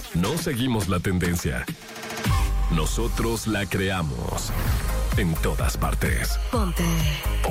No seguimos la tendencia. Nosotros la creamos. En todas partes. Ponte.